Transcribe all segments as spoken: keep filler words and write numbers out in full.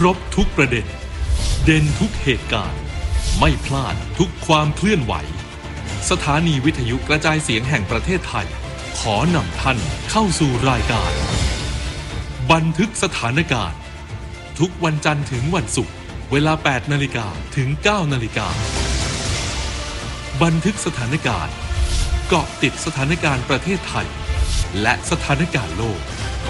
รบทุกประเด็นเด่นทุกเหตุการณ์ไม่พลาดทุกความเคลื่อนไหวสถานีวิทยุกระจายเสียงแห่งประเทศไทยขอนำท่านเข้าสู่รายการบันทึกสถานการณ์ทุกวันจันทร์ถึงวันศุกร์เวลา แปดนาฬิกา ถึง เก้านาฬิกา บันทึกสถานการณ์เกาะติดสถานการณ์ประเทศไทยและสถานการณ์โลก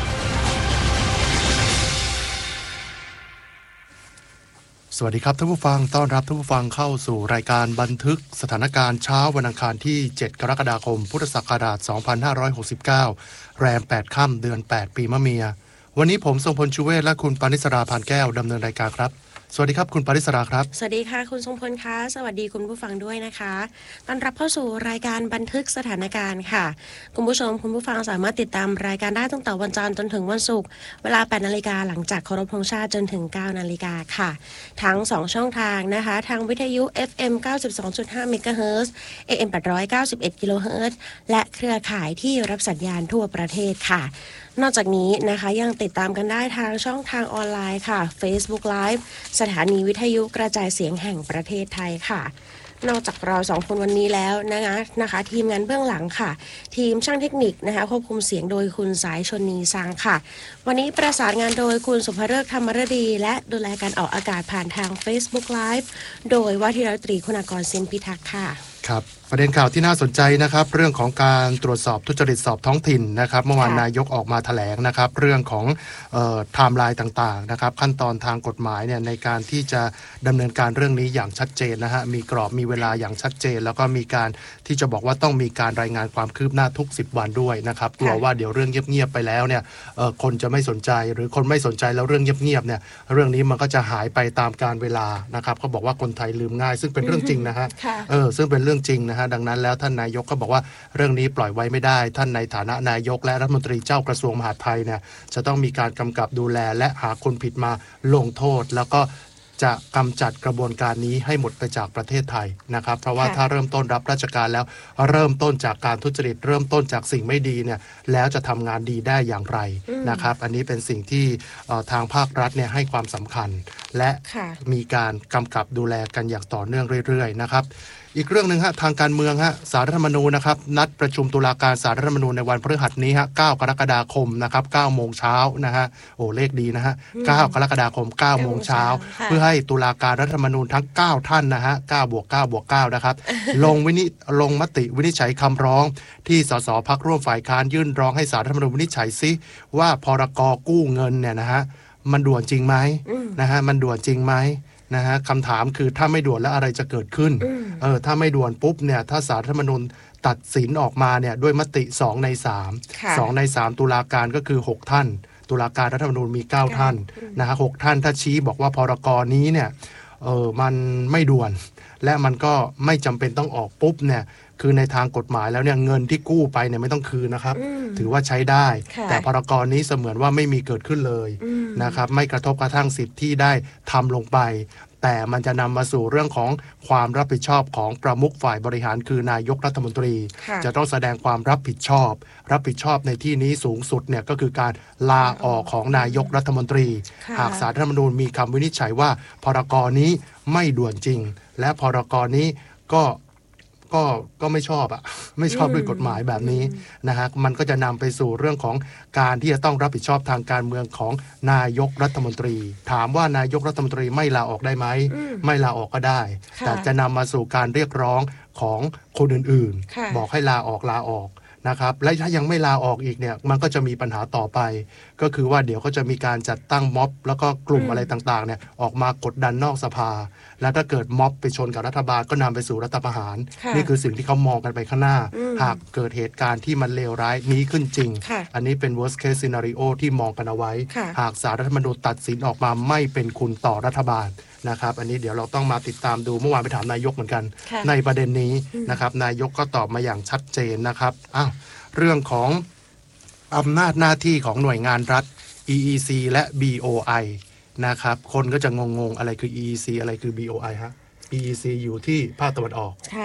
สวัสดีครับท่านผู้ฟังต้อนรับท่านผู้ฟังเข้าสู่รายการบันทึกสถานการณ์เช้าวันอังคารที่เจ็ดกรกฎาคมพุทธศักราชสองพันห้าร้อยหกสิบเก้าแรมแปดค่ำเดือนแปดปีมะเมียวันนี้ผมทรงพลชูเวศและคุณปณิสราพานแก้วดำเนินรายการครับสวัสดีครับคุณปณิสราครับสวัสดีค่ะคุณทรงพลคะสวัสดีคุณผู้ฟังด้วยนะคะต้อนรับเข้าสู่รายการบันทึกสถานการณ์ค่ะคุณผู้ชมคุณผู้ฟังสามารถติดตามรายการได้ตั้งแต่วันจันทร์จนถึงวันศุกร์เวลา แปดนาฬิกาหลังจากเคารพธงชาติจนถึง เก้านาฬิกาค่ะทั้งสองช่องทางนะคะทางวิทยุ เอฟ เอ็ม เก้าสิบสองจุดห้า เมกะเฮิรตซ์ เอ เอ็ม แปดร้อยเก้าสิบเอ็ด กิโลเฮิรตซ์และเครือข่ายที่รับสัญญาณทั่วประเทศค่ะนอกจากนี้นะคะยังติดตามกันได้ทางช่องทางออนไลน์ค่ะ Facebook Live สถานีวิทยุกระจายเสียงแห่งประเทศไทยค่ะนอกจากเราสองคนวันนี้แล้วนะคะนะคะทีมงานเบื้องหลังค่ะทีมช่างเทคนิคนะคะควบคุมเสียงโดยคุณสายชนนีซังค่ะวันนี้ประสานงานโดยคุณสุภฤกษ์ธรรมฤดีและดูแลการออกอากาศผ่านทาง Facebook Live โดยว่าที่ร้อยตรีคุณากรเซนพิทักษ์ค่ะครับประเด็นข่าวที่น่าสนใจนะครับเรื่องของการตรวจสอบทุจริตสอบท้องถิ่นนะครับเมื่อวานนายกออกมาแถลงนะครับเรื่องของเอ่อไทม์ไลน์ต่างๆนะครับขั้นตอนทางกฎหมายเนี่ยในการที่จะดำเนินการเรื่องนี้อย่างชัดเจนนะฮะมีกรอบมีเวลาอย่างชัดเจนแล้วก็มีการที่จะบอกว่าต้องมีการรายงานความคืบหน้าทุกสิบวันด้วยนะครับกลัวว่าเดี๋ยวเรื่องเงียบๆไปแล้วเนี่ยเอ่อคนจะไม่สนใจหรือคนไม่สนใจแล้วเรื่องเงียบๆเนี่ยเรื่องนี้มันก็จะหายไปตามกาลเวลานะครับเขาบอกว่าคนไทยลืมง่ายซึ่งเป็นเรื่องจริงนะฮะเออซึ่งเป็นเรื่องจริงนะฮะดังนั้นแล้วท่านนายกก็บอกว่าเรื่องนี้ปล่อยไว้ไม่ได้ท่านในฐานะนายกและรัฐมนตรีเจ้ากระทรวงมหาดไทยเนี่ยจะต้องมีการกำกับดูแลและหาคนผิดมาลงโทษแล้วก็จะกำจัดกระบวนการนี้ให้หมดไปจากประเทศไทยนะครับเพราะว่าถ้าเริ่มต้นรับราชการแล้วเริ่มต้นจากการทุจริตเริ่มต้นจากสิ่งไม่ดีเนี่ยแล้วจะทำงานดีได้อย่างไรนะครับอันนี้เป็นสิ่งที่ทางภาครัฐเนี่ยให้ความสำคัญและมีการกำกับดูแลกันอย่างต่อเนื่องเรื่อยๆนะครับอีกเรื่องหนึ่งฮะทางการเมืองฮะศาลรัฐธรรมนูญนะครับนัดประชุมตุลาการศาลรัฐธรรมนูญในวันพฤหัสนี้ฮะเก้ากรกฎาคมนะครับเก้าโมงเช้านะฮะโอ้เลขดีนะฮะเก้ากรกฎาคมเก้าโมงเช้าเพื่อให้ตุลาการรัฐธรรมนูญทั้งเก้าท่านนะฮะเก้าบวกเก้าบวกเก้านะครับลงวินิลงมติวินิจฉัยคำร้องที่สสพรรคร่วมฝ่ายค้านยื่นร้องให้ศาลรัฐธรรมนูญวินิจฉัยซิว่าพรกกู้เงินเนี่ยนะฮะมันด่วนจริงไหมนะฮะมันด่วนจริงไหมนะฮะคำถามคือถ้าไม่ด่วนแล้วอะไรจะเกิดขึ้นเออถ้าไม่ด่วนปุ๊บเนี่ยถ้าศาลรัฐธรรมนูญตัดสินออกมาเนี่ยด้วยมติสองในสาม สองในสามตุลาการก็คือหกท่านตุลาการรัฐธรรมนูญมีเก้าท่านนะฮะหกท่านถ้าชี้บอกว่าพรกนี้เนี่ยเออมันไม่ด่วนและมันก็ไม่จำเป็นต้องออกปุ๊บเนี่ยคือในทางกฎหมายแล้วเนี่ยเงินที่กู้ไปเนี่ยไม่ต้องคืนนะครับถือว่าใช้ได้แต่พรกนี้เสมือนว่าไม่มีเกิดขึ้นเลยนะครับไม่กระทบกระทั่งสิทธิ์ที่ได้ทำลงไปแต่มันจะนำมาสู่เรื่องของความรับผิดชอบของประมุขฝ่ายบริหารคือนายกรัฐมนตรีจะต้องแสดงความรับผิดชอบรับผิดชอบในที่นี้สูงสุดเนี่ยก็คือการลาออกของนายกรัฐมนตรีหากศาลรัฐธรรมนูญมีคำวินิจฉัยว่าพรกนี้ไม่ด่วนจริงและพรกนี้ก็ก็ก็ไม่ชอบอะไม่ชอบด้วยกฎหมายแบบนี้นะฮะมันก็จะนำไปสู่เรื่องของการที่จะต้องรับผิดชอบทางการเมืองของนายกรัฐมนตรีถามว่านายกรัฐมนตรีไม่ลาออกได้ไหมไม่ลาออกก็ได้แต่จะนำมาสู่การเรียกร้องของคนอื่นๆบอกให้ลาออกลาออกนะครับและถ้ายังไม่ลาออกอีกเนี่ยมันก็จะมีปัญหาต่อไปก็คือว่าเดี๋ยวก็จะมีการจัดตั้งม็อบแล้วก็กลุ่มอะไรต่างๆเนี่ยออกมากดดันนอกสภาและถ้าเกิดม็อบไปชนกับรัฐบาลก็นำไปสู่รัฐประหารนี่คือสิ่งที่เขามองกันไปข้างหน้าหากเกิดเหตุการณ์ที่มันเลวร้ายนี้ขึ้นจริงอันนี้เป็น worst case scenario ที่มองกันเอาไว้หากศาลรัฐธรรมนูญตัดสินออกมาไม่เป็นคุณต่อรัฐบาลนะครับอันนี้เดี๋ยวเราต้องมาติดตามดูเมื่อวานไปถามนายกเหมือนกันในประเด็นนี้นะครับนายกก็ตอบมาอย่างชัดเจนนะครับอ้าวเรื่องของอำนาจหน้าที่ของหน่วยงานรัฐ อี อี ซี และ บี โอ ไอ นะครับคนก็จะงงๆอะไรคือ อี อี ซี อะไรคือ บี โอ ไอ ฮะ อี อี ซี อยู่ที่ภาคตะวันออก